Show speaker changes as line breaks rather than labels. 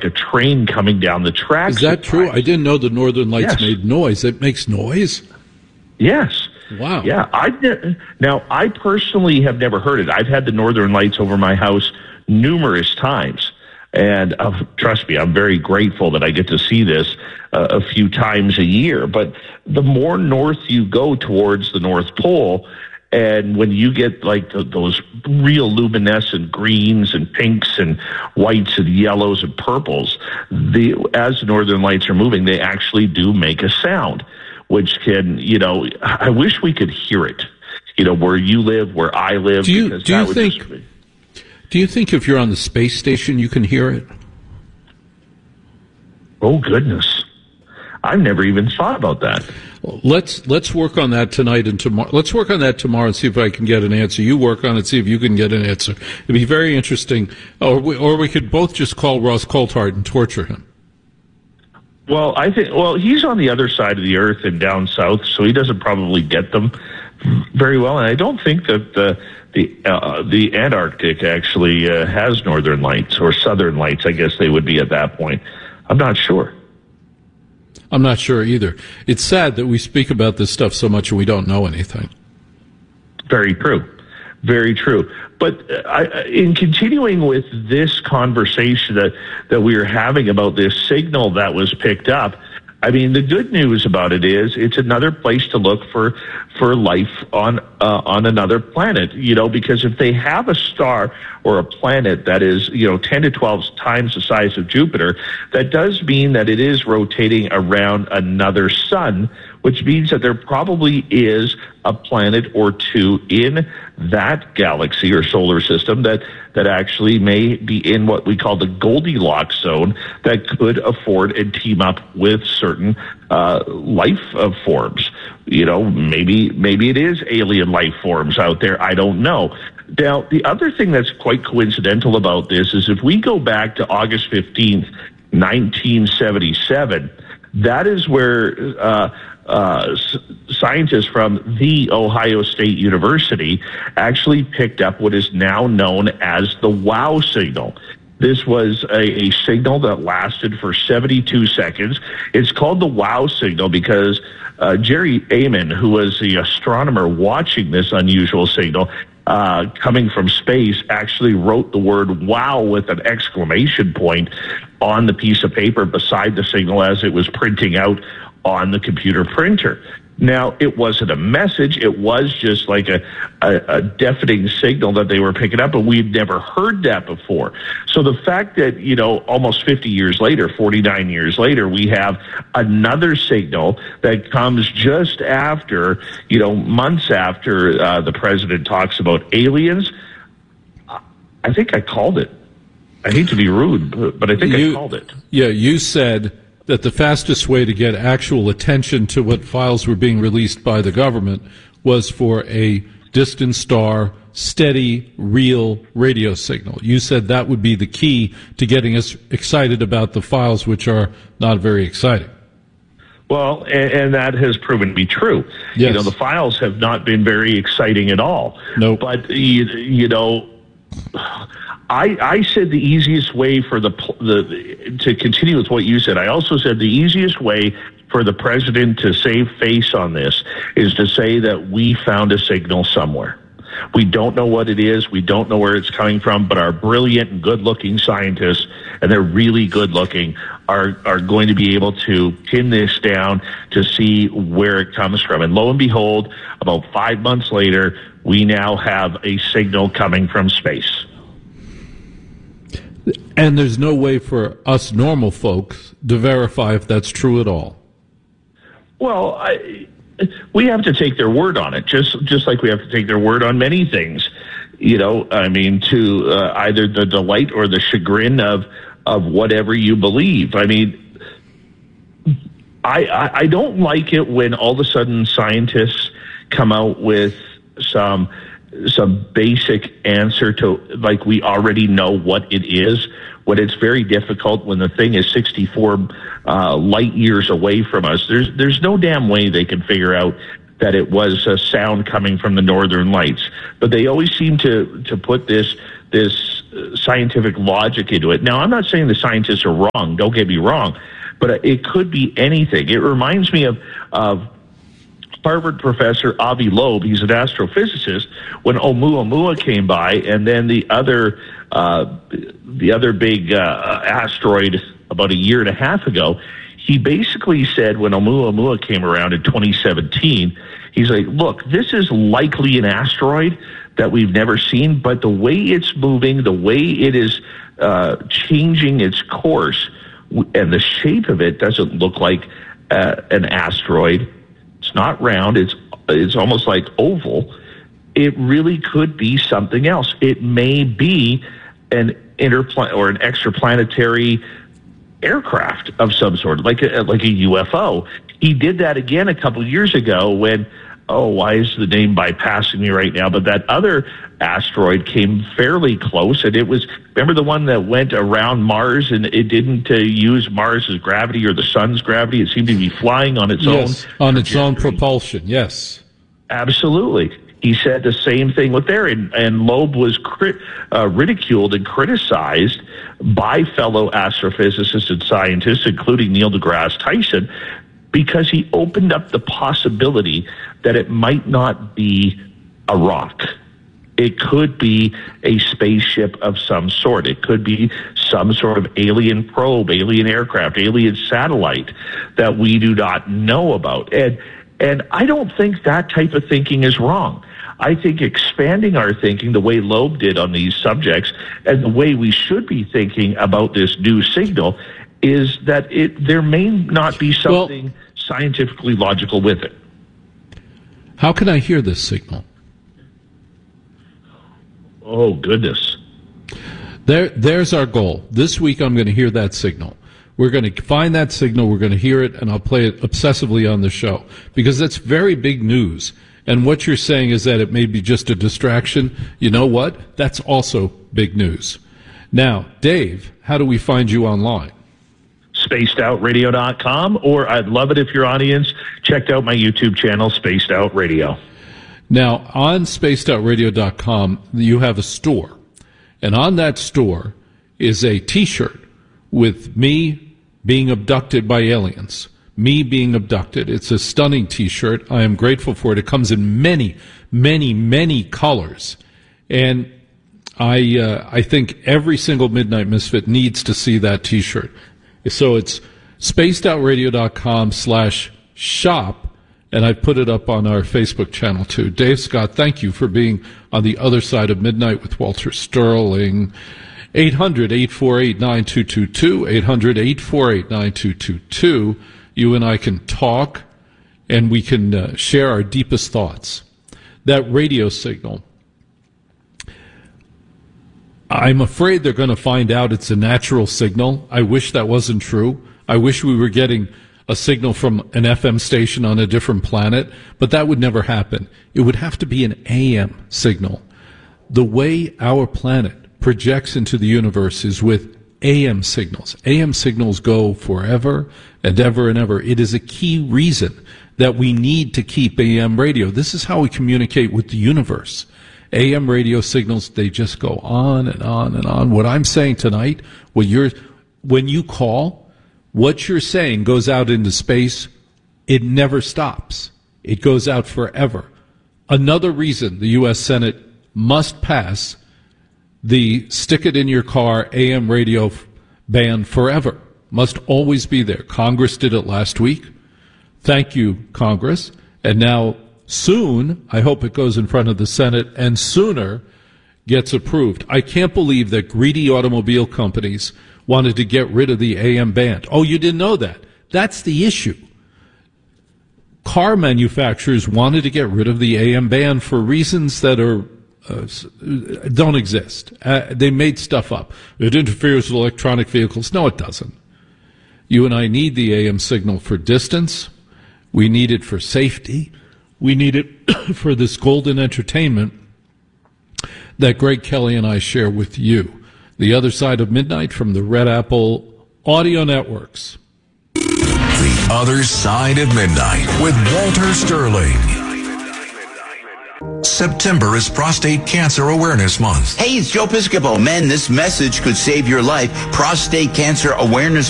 a train coming down the tracks.
Is that true? I didn't know the Northern Lights made noise. It makes noise?
Yes.
Wow.
Yeah. Now, I personally have never heard it. I've had the Northern Lights over my house numerous times. And trust me, I'm very grateful that I get to see this a few times a year. But the more north you go towards the North Pole, and when you get like those real luminescent greens and pinks and whites and yellows and purples, as the Northern Lights are moving, they actually do make a sound, which can, I wish we could hear it, where you live, where I live.
Do you think if you're on the space station, you can hear it?
Oh, goodness. I've never even thought about that.
Well, let's work on that tonight and tomorrow. Let's work on that tomorrow and see if I can get an answer. You work on it, see if you can get an answer. It'd be very interesting. Or we could both just call Ross Coulthart and torture him.
Well, he's on the other side of the earth and down south, so he doesn't probably get them very well. And I don't think that the Antarctic actually has northern lights, or southern lights, I guess they would be at that point. I'm not sure.
I'm not sure either. It's sad that we speak about this stuff so much and we don't know anything.
Very true. Very true. But in continuing with this conversation that we were having about this signal that was picked up, I mean, the good news about it is it's another place to look for life on another planet, because if they have a star or a planet that is, 10 to 12 times the size of Jupiter, that does mean that it is rotating around another sun, which means that there probably is a planet or two in that galaxy or solar system that actually may be in what we call the Goldilocks zone that could afford and team up with certain life forms. Maybe it is alien life forms out there. I don't know. Now, the other thing that's quite coincidental about this is if we go back to August 15th, 1977, that is where scientists from the Ohio State University actually picked up what is now known as the WOW signal. This was a signal that lasted for 72 seconds. It's called the WOW signal because Jerry Amon, who was the astronomer watching this unusual signal coming from space, actually wrote the word wow with an exclamation point on the piece of paper beside the signal as it was printing out on the computer printer. Now, it wasn't a message. It was just like a deafening signal that they were picking up, and we'd never heard that before. So the fact that, almost 50 years later, 49 years later, we have another signal that comes just after, months after the president talks about aliens, I think I called it. I hate to be rude, but I think I called it.
Yeah, you said that the fastest way to get actual attention to what files were being released by the government was for a distant star, steady, real radio signal. You said that would be the key to getting us excited about the files, which are not very exciting.
Well, and that has proven to be true.
Yes.
The files have not been very exciting at all.
Nope.
But, I said the easiest way for to continue with what you said. I also said the easiest way for the president to save face on this is to say that we found a signal somewhere. We don't know what it is. We don't know where it's coming from, but our brilliant and good-looking scientists, and they're really good-looking, are going to be able to pin this down to see where it comes from. And lo and behold, about 5 months later, we now have a signal coming from space.
And there's no way for us normal folks to verify if that's true at all.
Well, we have to take their word on it, just like we have to take their word on many things. To either the delight or the chagrin of whatever you believe. I mean, I don't like it when all of a sudden scientists come out with some basic answer to, like, we already know what it is, when it's very difficult when the thing is 64 light years away from us. There's no damn way they can figure out that it was a sound coming from the Northern Lights. But they always seem to put this this scientific logic into it. Now, I'm not saying the scientists are wrong. Don't get me wrong, but it could be anything. It reminds me of Harvard professor Avi Loeb. He's an astrophysicist. When Oumuamua came by, and then the other big asteroid about a year and a half ago, he basically said when Oumuamua came around in 2017, he's like, look, this is likely an asteroid that we've never seen, but the way it's moving, the way it is changing its course, and the shape of it doesn't look like an asteroid. It's not round. It's almost like oval. It really could be something else. It may be an or an extraplanetary aircraft of some sort, like a UFO. He did that again a couple of years ago when, why is the name bypassing me right now? But that other asteroid came fairly close, and it was, remember the one that went around Mars and it didn't use Mars's gravity or the sun's gravity? It seemed to be flying on its own.
On its own propulsion, yes.
Absolutely. He said the same thing with there, and Loeb was ridiculed and criticized by fellow astrophysicists and scientists, including Neil deGrasse Tyson, because he opened up the possibility that it might not be a rock. It could be a spaceship of some sort. It could be some sort of alien probe, alien aircraft, alien satellite that we do not know about. And I don't think that type of thinking is wrong. I think expanding our thinking the way Loeb did on these subjects and the way we should be thinking about this new signal is that there may not be something scientifically logical with it.
How can I hear this signal?
Oh, goodness.
There's our goal. This week I'm going to hear that signal. We're going to find that signal, we're going to hear it, and I'll play it obsessively on the show. Because that's very big news. And what you're saying is that it may be just a distraction. You know what? That's also big news. Now, Dave, how do we find you online?
SpacedOutRadio.com, or I'd love it if your audience checked out my YouTube channel, Spaced Out Radio.
Now, on SpacedOutRadio.com, you have a store. And on that store is a T-shirt with me being abducted by aliens. Me being abducted. It's a stunning T-shirt. I am grateful for it. It comes in many, many, many colors. And I think every single Midnight Misfit needs to see that T-shirt. So it's spacedoutradio.com/shop, and I put it up on our Facebook channel too. Dave Scott, thank you for being on the other side of midnight with Walter Sterling. 800-848-9222, 800-848-9222. You and I can talk, and we can share our deepest thoughts. That radio signal, I'm afraid they're going to find out it's a natural signal. I wish that wasn't true. I wish we were getting a signal from an FM station on a different planet, but that would never happen. It would have to be an AM signal. The way our planet projects into the universe is with AM signals. AM signals go forever and ever and ever. It is a key reason that we need to keep AM radio. This is how we communicate with the universe. AM radio signals, they just go on and on and on. What I'm saying tonight, when you call, what you're saying goes out into space. It never stops. It goes out forever. Another reason the U.S. Senate must pass the stick-it-in-your-car AM radio ban forever. Must always be there. Congress did it last week. Thank you, Congress. And now, soon, I hope it goes in front of the Senate, and sooner gets approved. I can't believe that greedy automobile companies wanted to get rid of the AM ban. Oh, you didn't know that? That's the issue. Car manufacturers wanted to get rid of the AM ban for reasons that are don't exist. They made stuff up. It interferes with electronic vehicles. No, it doesn't. You and I need the AM signal for distance. We need it for safety. We need it for this golden entertainment that Greg Kelly and I share with you. The Other Side of Midnight from the Red Apple Audio Networks.
The Other Side of Midnight with Walter Sterling. September is Prostate Cancer Awareness Month.
Hey, it's Joe Piscopo. Men, this message could save your life. Prostate Cancer Awareness